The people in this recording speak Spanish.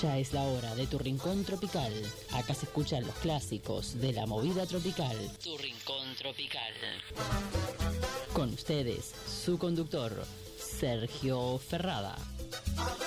Ya es la hora de Tu Rincón Tropical. Acá se escuchan los clásicos de la movida tropical. Tu Rincón Tropical. Con ustedes, su conductor, Sergio Ferrada.